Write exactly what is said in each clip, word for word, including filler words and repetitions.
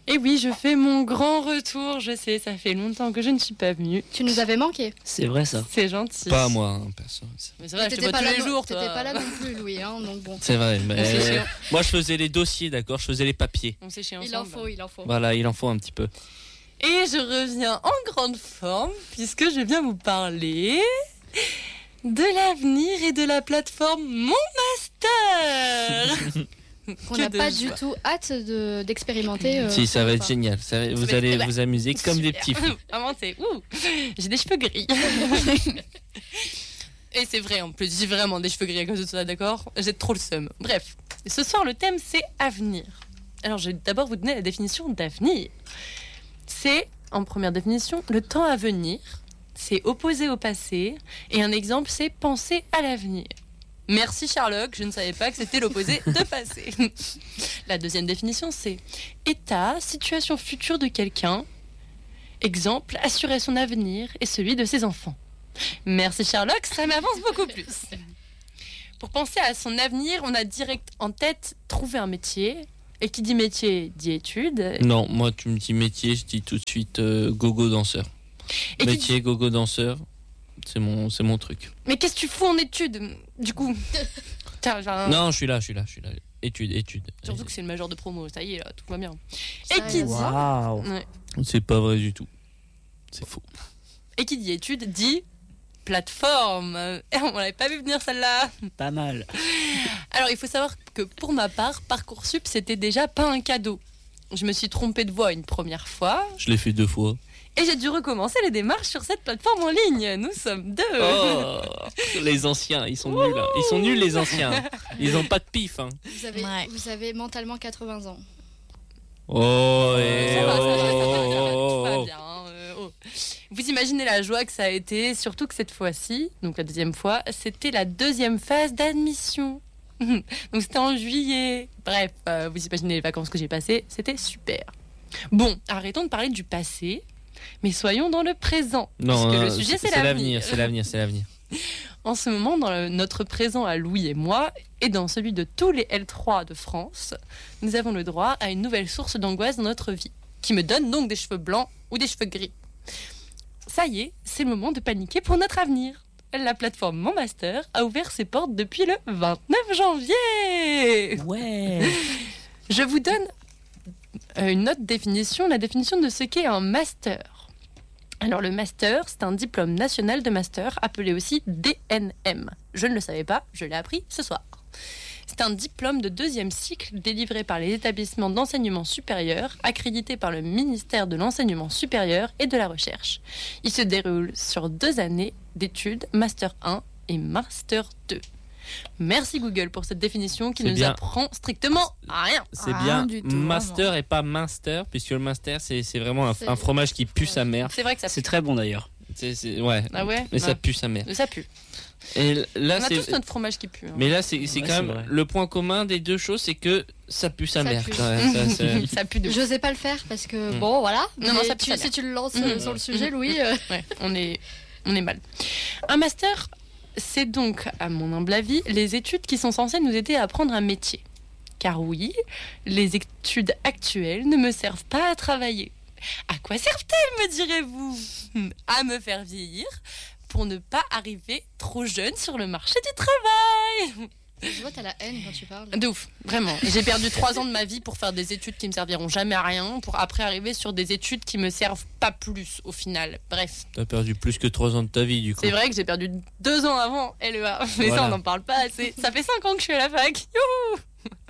Et oui, je fais mon grand retour. Je sais, ça fait longtemps que je ne suis pas venue. Tu nous avais manqué. C'est vrai ça. C'est gentil. Pas à moi, hein, perso. Mais c'est vrai, je te T'étais vois pas, tous là les non- jours, t'étais toi. pas là non plus, Louis. Hein, donc bon. C'est vrai, mais On s'est chiant. moi je faisais les dossiers, d'accord, je faisais les papiers. On s'est chiés Il ensemble. en faut, il en faut. Voilà, il en faut un petit peu. Et je reviens en grande forme puisque je viens vous parler de l'avenir et de la plateforme Mon Master. Qu'on Que n'a de pas joie. du tout hâte de, d'expérimenter. euh, si, ça va être enfin. génial. Ça va- vous va être- allez eh ben, vous amuser comme des Super. petits fous. Vraiment, c'est ouh, j'ai des cheveux gris. Et c'est vrai, en plus, j'ai vraiment des cheveux gris à cause de ça, d'accord? J'ai trop le seum. Bref, ce soir, le thème, c'est avenir. Alors, je vais d'abord vous donner la définition d'avenir. C'est, en première définition, le temps à venir. C'est opposé au passé. Et un exemple, c'est penser à l'avenir. Merci Sherlock, je ne savais pas que c'était l'opposé de passé. La deuxième définition, c'est état, situation future de quelqu'un. Exemple, assurer son avenir et celui de ses enfants. Merci Sherlock, ça m'avance beaucoup plus. Pour penser à son avenir, on a direct en tête trouver un métier. Et qui dit métier dit études. Non, moi tu me dis métier, je dis tout de suite euh, gogo danseur. Et qui Métier gogo danseur, c'est mon c'est mon truc. Mais qu'est-ce que tu fous en études, du coup? Tiens, j'ai un- Non, je suis là, je suis là, je suis là. Études, études. Surtout que c'est le major de promo, ça y est, là, tout va bien. Ça Et qui y est. dit... Waouh. Ouais. C'est pas vrai du tout. C'est faux. Et qui dit études dit plateforme. Euh, On l'avait pas vu venir celle-là. Pas mal. Alors il faut savoir que pour ma part, Parcoursup c'était déjà pas un cadeau. Je me suis trompée de voie une première fois Je l'ai fait deux fois. et j'ai dû recommencer les démarches sur cette plateforme en ligne. Nous sommes deux. Oh, les anciens, ils sont nuls. hein. Ils sont nuls les anciens. Ils ont pas de pif. Hein. Vous avez, Ouais. vous avez mentalement quatre-vingts ans. Oh, Ça et va, ça va, ça va, ça va, oh, tout va oh, bien, hein, euh, oh. Vous imaginez la joie que ça a été, surtout que cette fois-ci, donc la deuxième fois, c'était la deuxième phase d'admission. Donc c'était en juillet. Bref, euh, vous imaginez les vacances que j'ai passées, c'était super. Bon, arrêtons de parler du passé, mais soyons dans le présent. Non, puisque non, le sujet c'est, c'est l'avenir. l'avenir, c'est l'avenir, c'est l'avenir. En ce moment, dans le- notre présent à Louis et moi, et dans celui de tous les L trois de France, nous avons le droit à une nouvelle source d'angoisse dans notre vie, qui me donne donc des cheveux blancs ou des cheveux gris. Ça y est, c'est le moment de paniquer pour notre avenir. La plateforme Mon Master a ouvert ses portes depuis le vingt-neuf janvier. Ouais. Je vous donne euh, une autre définition, la définition de ce qu'est un master. Alors le master, c'est un diplôme national de master, appelé aussi D N M. Je ne le savais pas, je l'ai appris ce soir. C'est un diplôme de deuxième cycle délivré par les établissements d'enseignement supérieur, accrédité par le ministère de l'Enseignement supérieur et de la Recherche. Il se déroule sur deux années d'études, Master un et Master deux. Merci Google pour cette définition qui C'est ne nous bien. apprend strictement rien. C'est Rien bien du tout, master et pas minster, puisque le master c'est, c'est vraiment un, C'est- un fromage qui pue sa mère. C'est vrai que ça C'est pue. très bon d'ailleurs. C'est, c'est- ouais. Ah ouais Mais ça Ouais. pue sa mère. Ça pue. Et là On a c'est. tous notre fromage qui pue. hein. Mais là c'est, c'est Ouais, quand c'est même vrai. le point commun des deux choses, c'est que ça pue sa Ça mère. pue. quand même. Ça, c'est- Ça pue de ouf. J'osais pas le faire parce que Mm. bon voilà. Non, non, Mais ça pue tu- sa si mère. tu le lances euh, Mhm. sur le sujet, Mhm. Louis. euh, Ouais, on est, on est mal. Un master, c'est donc, à mon humble avis, les études qui sont censées nous aider à apprendre un métier. Car oui, les études actuelles ne me servent pas à travailler. À quoi servent-elles, me direz-vous? À me faire vieillir pour ne pas arriver trop jeune sur le marché du travail. Je vois, t'as la haine quand tu parles. De ouf, vraiment. J'ai perdu trois ans de ma vie pour faire des études qui me serviront jamais à rien, pour après arriver sur des études qui me servent pas plus au final. Bref, T'as perdu plus que trois ans de ta vie du coup. c'est vrai que j'ai perdu deux ans avant L E A, mais Voilà. ça on n'en parle pas assez. Ça fait cinq ans que je suis à la fac. Youhou.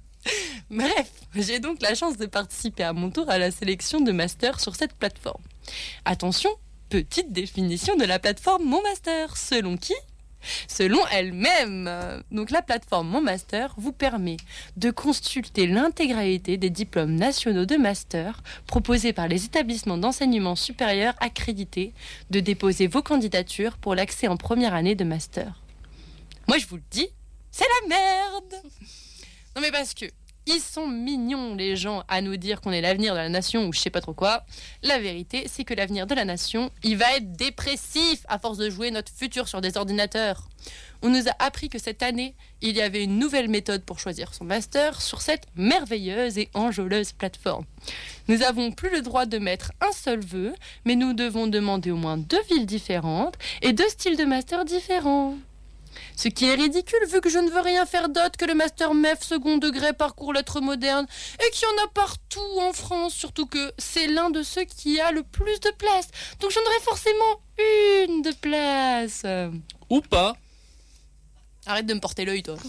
Bref, j'ai donc la chance de participer à mon tour à la sélection de master sur cette plateforme. Attention, petite définition de la plateforme Mon Master. Selon qui? Selon elle-même. Donc la plateforme Mon Master vous permet de consulter l'intégralité des diplômes nationaux de master proposés par les établissements d'enseignement supérieur accrédités, de déposer vos candidatures pour l'accès en première année de master. Moi je vous le dis, c'est la merde. Non mais parce que Ils sont mignons, les gens, à nous dire qu'on est l'avenir de la nation ou je sais pas trop quoi. La vérité, c'est que l'avenir de la nation, il va être dépressif à force de jouer notre futur sur des ordinateurs. On nous a appris que cette année, il y avait une nouvelle méthode pour choisir son master sur cette merveilleuse et enjôleuse plateforme. Nous n'avons plus le droit de mettre un seul vœu, mais nous devons demander au moins deux villes différentes et deux styles de master différents. Ce qui est ridicule vu que je ne veux rien faire d'autre que le master M E F second degré parcours lettres modernes et qu'il y en a partout en France, surtout que c'est l'un de ceux qui a le plus de place. Donc j'en aurai forcément une de place. Ou pas. Arrête de me porter l'œil, toi.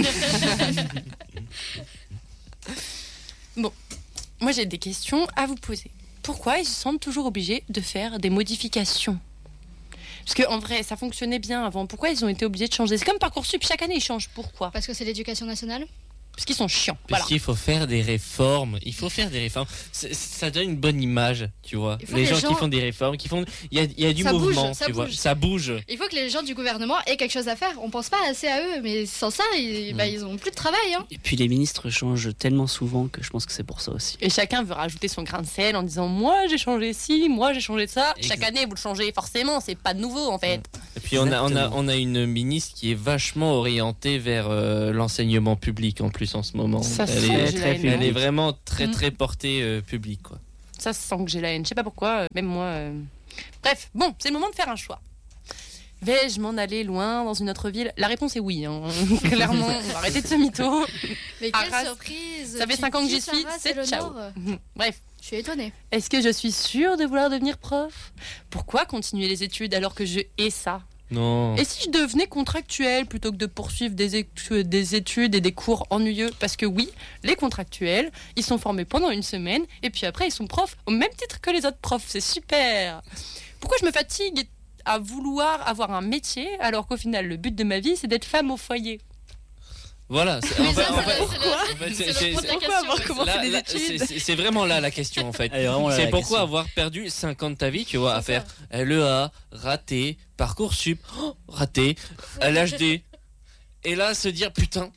Bon, moi j'ai des questions à vous poser. Pourquoi ils se sentent toujours obligés de faire des modifications ? Parce qu'en vrai, ça fonctionnait bien avant. Pourquoi ils ont été obligés de changer ? C'est comme Parcoursup, chaque année ils changent. Pourquoi ? Parce que c'est l'éducation nationale. Parce qu'ils sont chiants. Parce Voilà. qu'il faut faire des réformes. Il faut faire des réformes. C'est- Ça donne une bonne image, tu vois. Il faut Les que gens, les gens- qui font des réformes, qui font. Il y a, il y a du Ça mouvement, bouge, ça tu vois. bouge. Ça bouge. Il faut que les gens du gouvernement aient quelque chose à faire. On pense pas assez à eux, mais sans ça, ils, Mm. bah, ils ont plus de travail. Hein. Et puis les ministres changent tellement souvent que je pense que c'est pour ça aussi. Et chacun veut rajouter son grain de sel en disant moi j'ai changé ci, moi j'ai changé ça. Exact. Chaque année vous le changez forcément, c'est pas de nouveau en fait. Et puis on a, on, a, Exactement. on a une ministre qui est vachement orientée vers euh, l'enseignement public en plus en ce moment. Ça elle, sent est, que j'ai la haine. elle est vraiment très Mm. très portée euh, public, quoi. Ça se sent que j'ai la haine. Je sais pas pourquoi, euh, même moi. euh. Bref, bon, c'est le moment de faire un choix. Vais-je m'en aller loin dans une autre ville ? La réponse est oui. Hein. Clairement, on va arrêter de se mytho. Mais quelle Arras, surprise. ça fait Tu cinq ans que j'y quittes suis, Arras c'est et le ciao. Nord. Bref, Je suis étonnée. est-ce que je suis sûre de vouloir devenir prof ? Pourquoi continuer les études alors que je hais ça ? Non. Et si je devenais contractuel plutôt que de poursuivre des, étu- des études et des cours ennuyeux ? Parce que oui, les contractuels, ils sont formés pendant une semaine et puis après ils sont profs au même titre que les autres profs. C'est super. Pourquoi je me fatigue à vouloir avoir un métier alors qu'au final le but de ma vie c'est d'être femme au foyer ? Voilà. c'est- Oui, en fait- ça, en c'est fait- le- en c'est fait, le- c'est- c'est c'est- le fond de la c'est- Pourquoi avoir question. commencé là- des là, études ? c'est- c'est- C'est vraiment là la question en fait. Elle est vraiment là, C'est la pourquoi question. avoir perdu cinq ans de ta vie, tu vois, à C'est faire ça. L E A, raté, Parcoursup, oh, raté, L H D. Et là, se dire, putain,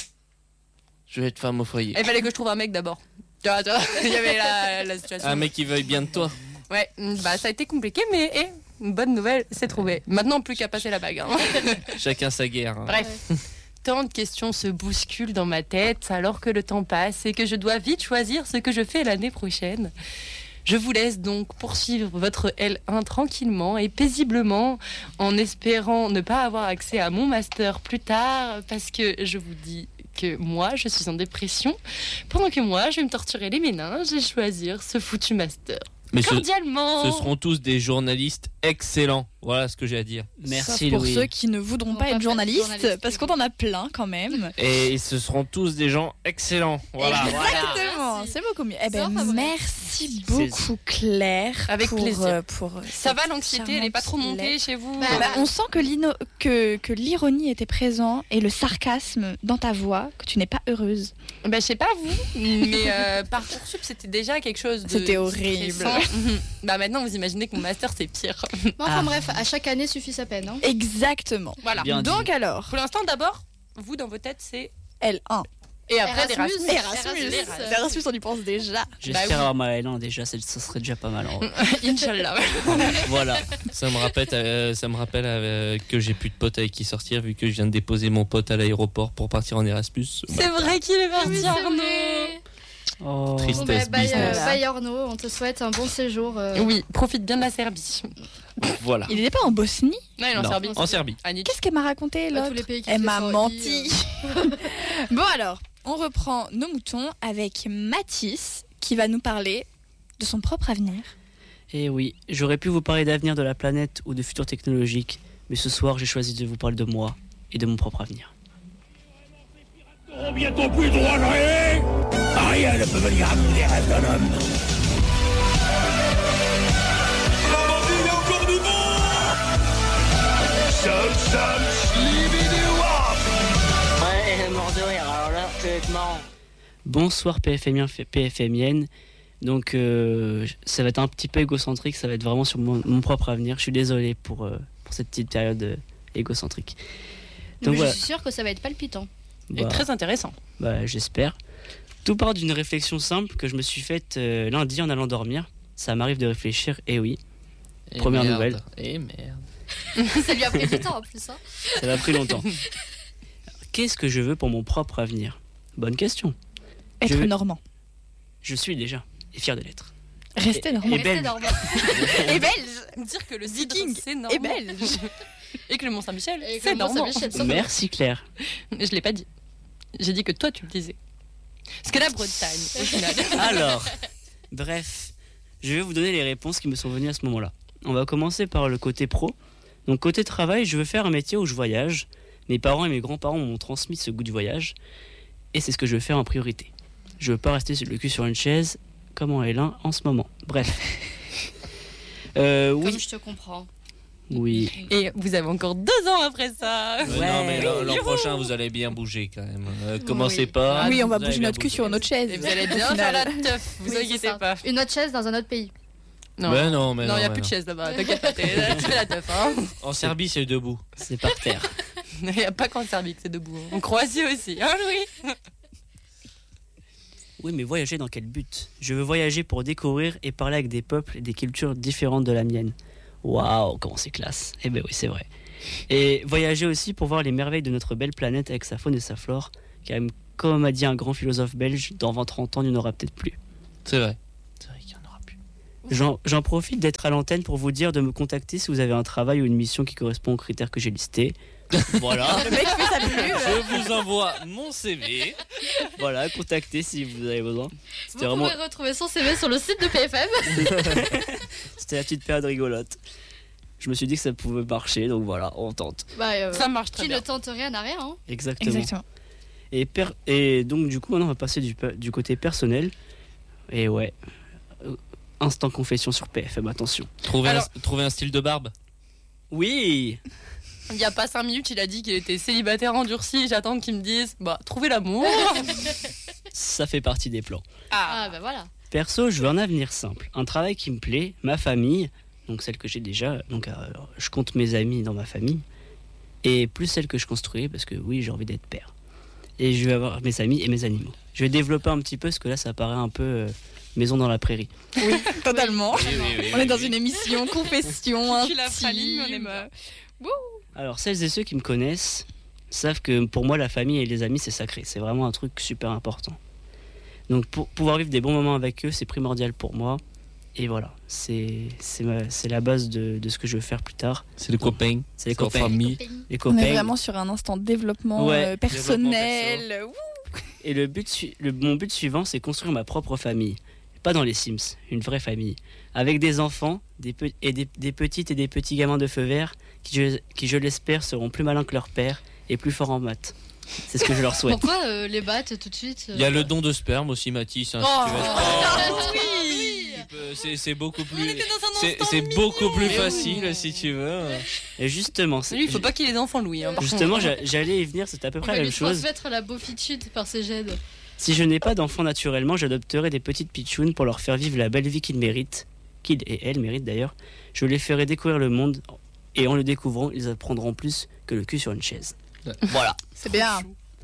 je vais être femme au foyer. Il fallait que je trouve un mec d'abord. Tu vois, tu vois, il y avait la, la situation. Un mec qui veuille bien de toi. Ouais, bah ça a été compliqué, mais eh, une bonne nouvelle, c'est trouvé. Maintenant, plus qu'à passer la bague. Hein. Chacun sa guerre. hein. Bref. Tant de questions se bousculent dans ma tête alors que le temps passe et que je dois vite choisir ce que je fais l'année prochaine. Je vous laisse donc poursuivre votre L un tranquillement et paisiblement en espérant ne pas avoir accès à mon master plus tard parce que je vous dis que moi je suis en dépression pendant que moi je vais me torturer les méninges et choisir ce foutu master. Mais ce, Cordialement. ce seront tous des journalistes excellents. Voilà ce que j'ai à dire. Merci Sauf pour Louis. ceux qui ne voudront Vont pas pas être faire journalistes, journaliste, parce qu'on en a plein quand même. Et ce seront tous des gens excellents. Voilà. Exactement, Merci. c'est beaucoup mieux. Eh ben, Sors, Fabrice. merci beaucoup Claire. Avec pour, plaisir. euh, pour Ça va cette l'anxiété, elle est pas trop charmante montée lettre. chez vous Bah, Bah, on sent que, l'ino- que, que l'ironie était présent et le sarcasme dans ta voix, que tu n'es pas heureuse. Bah, je sais pas vous, mais euh, Parcoursup c'était déjà quelque chose de C'était horrible. stressant. Mhm. Bah maintenant vous imaginez que mon master c'est pire. Bon, enfin Ah. bref, à chaque année suffit sa peine. Hein. Exactement. Voilà. Bien dit. Donc alors, Pour l'instant d'abord, vous dans vos têtes c'est L un. et après Erasmus. l'Erasmus. Erasmus. Erasmus. Erasmus, on y pense déjà. J'espère Bah oui. avoir ma L un déjà, c'est- ça serait déjà pas mal. en vrai. Inch'Allah. Voilà. Ça me rappelle, euh, ça me rappelle euh, que j'ai plus de potes avec qui sortir vu que je viens de déposer mon pote à l'aéroport pour partir en Erasmus. C'est vrai qu'il est parti Oui, c'est Arnaud. vrai. Oh. Triste. Bon, bah, Tristesse bye, euh, business. bye Arnaud, on te souhaite un bon séjour. euh, Oui, profite bien de la Serbie. Voilà. Il n'était pas en Bosnie. Non, il est en Non, Serbie. en Serbie. À Nietzsche. Qu'est-ce qu'elle m'a raconté à l'autre tous les pays qui Elle se m'a sont menti. remis, Bon alors, on reprend nos moutons avec Mathis qui va nous parler de son propre avenir. Et oui, j'aurais pu vous parler d'avenir de la planète ou de futur technologique, mais ce soir j'ai choisi de vous parler de moi et de mon propre avenir. N'auront bientôt plus droit de rêver. Rien ne peut venir à bout des rêves d'un homme. La bandit, il y a encore du monde. Somme, somme, slibidouap. Ouais, mort de rire, alors là, honnêtement. Bonsoir P F M I, P F M I N. Donc euh, ça va être un petit peu égocentrique, ça va être vraiment sur mon, mon propre avenir. Je suis désolé pour, euh, pour cette petite période euh, égocentrique. Mais Donc je voilà, suis sûre que ça va être palpitant. Et bah, très intéressant. bah, j'espère. Tout part d'une réflexion simple que je me suis faite euh, lundi en allant dormir. Ça m'arrive de réfléchir, et oui, Et Première merde. nouvelle. Et merde. Ça lui a pris du temps en plus. Hein. ça m'a pris longtemps. Qu'est-ce que je veux pour mon propre avenir? Bonne question. Être Je- normand. Je suis déjà, et fier de l'être. Rester Et- normand. et belge. normal. Et belge. Dire que le Viking cidre, c'est normand. et belge. Et que le Mont-Saint-Michel, Et que c'est le normand. Mont-Saint-Michel, ça- Merci Claire. Je l'ai pas dit. J'ai dit que toi, tu le disais. Parce que la Bretagne, au final. Alors, bref, je vais vous donner les réponses qui me sont venues à ce moment-là. On va commencer par le côté pro. Donc côté travail, je veux faire un métier où je voyage. Mes parents et mes grands-parents m'ont transmis ce goût du voyage. Et c'est ce que je veux faire en priorité. Je veux pas rester sur le cul sur une chaise comme en L un en ce moment. Bref. Euh, Comme oui, je te comprends. oui. Et vous avez encore deux ans après ça. Ouais, Ouais. non, mais l'an l'an Youhou. prochain, vous allez bien bouger quand même. Euh, commencez Oui. pas. Oui, on va vous allez bouger bien notre cul bouger. sur une autre chaise. Et vous allez Au bien faire la final. teuf, vous Oui, c'est inquiétez ça. pas. Une autre chaise dans un autre pays. Non, Ben non, mais non, il n'y a mais plus de non. chaise là-bas, t'inquiète pas, t'es- tu fais la teuf. Hein. En Serbie, c'est debout. C'est par terre. Il n'y a pas qu'en Serbie que c'est debout. En Croatie aussi, hein Louis? Oui, mais voyager dans quel but? Je veux voyager pour découvrir et parler avec des peuples et des cultures différentes de la mienne. Waouh, comment c'est classe. Eh ben oui, c'est vrai. Et voyager aussi pour voir les merveilles de notre belle planète avec sa faune et sa flore. Car comme a dit un grand philosophe belge, dans vingt trente ans, il n'y en aura peut-être plus. C'est vrai. C'est vrai qu'il n'y en aura plus. J'en j'en profite d'être à l'antenne pour vous dire de me contacter si vous avez un travail ou une mission qui correspond aux critères que j'ai listés. Voilà, Le mec fait sa pub. Je vous envoie mon C V. voilà, contactez si vous avez besoin. Vous C'était vraiment, pouvez retrouver son C V sur le site de P F M. c'était la petite période rigolote. Je me suis dit que ça pouvait marcher, donc voilà, on tente. Bah, euh, Ça marche très qui bien. ne tente rien n'a rien. Hein. Exactement. Exactement. Et, per- et donc du coup maintenant on va passer du, pe- du côté personnel. Et ouais, Euh, instant confession sur P F M, attention. Trouver, Alors- un, trouver un style de barbe. Oui. Il n'y a pas cinq minutes, il a dit qu'il était célibataire endurci. J'attends qu'il me dise bah, trouver l'amour. Ça fait partie des plans. Ah, bah voilà. Perso, je veux un avenir simple, un travail qui me plaît, ma famille, donc celle que j'ai déjà, donc euh, je compte mes amis dans ma famille, et plus celle que je construis, parce que oui, j'ai envie d'être père. Et je vais avoir mes amis et mes animaux. Je vais développer un petit peu, parce que là, ça paraît un peu euh, maison dans la prairie. Totalement. Oui, oui, oui, On est oui, dans oui. une émission confession Tu la praline, intime. mais on aime Alors, celles et ceux qui me connaissent savent que pour moi, la famille et les amis, c'est sacré. C'est vraiment un truc super important. Donc, pour pouvoir vivre des bons moments avec eux, c'est primordial pour moi. Et voilà, c'est c'est ma- c'est la base de, de ce que je veux faire plus tard. C'est les copains. C'est les C'est en copains. famille. Les On copains. est vraiment sur un instant développement Ouais, euh, personnel. Ouh. Et le but, sui- le, mon but suivant, c'est construire ma propre famille. Pas dans les Sims, une vraie famille. Avec des enfants des pe- et des, des petites et des petits gamins de feu vert qui, je, qui, je l'espère, seront plus malins que leur père et plus forts en maths. C'est ce que je leur souhaite. Pourquoi euh, les battre tout de suite euh, Il y a le don de sperme aussi, Mathis. hein, si Oh, tu veux être- oh, oui. Tu peux- c'est- C'est beaucoup On plus. était dans un C'est instant c'est mignon. beaucoup plus Mais oui. facile si tu veux. Et justement, c'est- Lui, il faut pas qu'il ait des enfants, Louis. Hein, par justement, contre. j'a- j'allais y venir, c'est à peu On près va la lui même chose. transmettre la beaufitude par ses gènes. Si je n'ai pas d'enfants naturellement, j'adopterai des petites pitchounes pour leur faire vivre la belle vie qu'ils méritent, qu'ils et elles méritent d'ailleurs. Je les ferai découvrir le monde et en le découvrant, ils apprendront plus que le cul sur une chaise. Ouais. Voilà. C'est bien.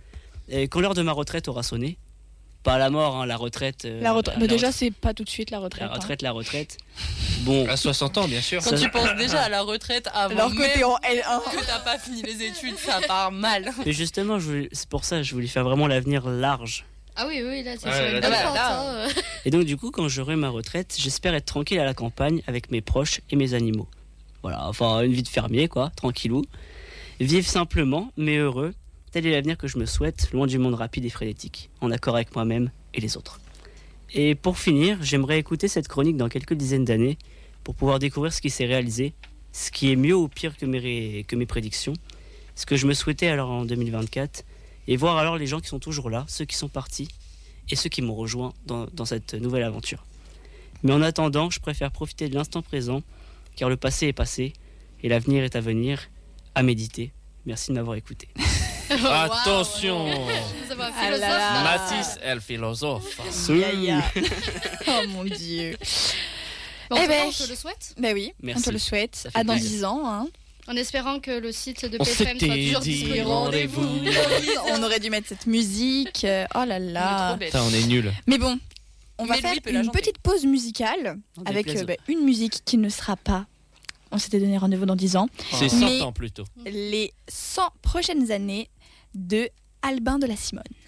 Et quand l'heure de ma retraite aura sonné, pas la mort, hein, la retraite. euh, La retraite. la Mais déjà, retraite- c'est pas tout de suite la retraite. la hein. retraite, la retraite. Bon, À soixante ans, bien sûr. Quand tu penses déjà à la retraite avant Alors que même t'es en L un. que t'as pas fini les études, ça part mal. mais justement, je voulais- c'est pour ça, je voulais faire vraiment l'avenir large. Ah oui, oui, là, c'est Ouais, sur là, une là, bonne là, pente, là. hein. Et donc du coup, quand j'aurai ma retraite, j'espère être tranquille à la campagne avec mes proches et mes animaux. Voilà, enfin une vie de fermier quoi, tranquillou. Vivre simplement, mais heureux, tel est l'avenir que je me souhaite, loin du monde rapide et frénétique, en accord avec moi-même et les autres. Et pour finir, j'aimerais écouter cette chronique dans quelques dizaines d'années pour pouvoir découvrir ce qui s'est réalisé, ce qui est mieux ou pire que mes, ré- que mes prédictions, ce que je me souhaitais alors en deux mille vingt-quatre, et voir alors les gens qui sont toujours là, ceux qui sont partis, et ceux qui m'ont rejoint dans, dans cette nouvelle aventure. Mais en attendant, je préfère profiter de l'instant présent, car le passé est passé, et l'avenir est à venir, à méditer. Merci de m'avoir écouté. Attention. Ça va, Ah là philosophe, là. là. Mathis, elle philosophe. Aïe, aïe, aïe. Oh mon dieu. Bon, en Eh tout cas, ben. on te le souhaite. Bah oui, Merci. on te le souhaite. Ça fait À dans plaisir. dix ans. Hein. En espérant que le site de On P F M soit s'était toujours dit disponible. rendez-vous. On aurait dû mettre cette musique. euh, Oh là On est là. trop bêtes. Putain, on est nuls. Mais bon, on va Mais faire Louis peut la une chanter. petite pause musicale N'en avec déplaise. euh, bah, une musique qui ne sera pas. On s'était donné rendez-vous dans dix ans. C'est Mais- cent ans plutôt. Les cent prochaines années de Albin de la Simone.